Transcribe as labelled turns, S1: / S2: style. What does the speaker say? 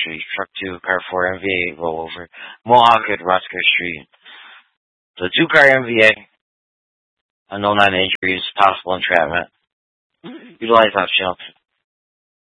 S1: Street. Truck 2, car 4, MVA, rollover. Mohawk at Roscoe Street. So 2-car MVA. Unknown non-injuries, possible entrapment. Utilize option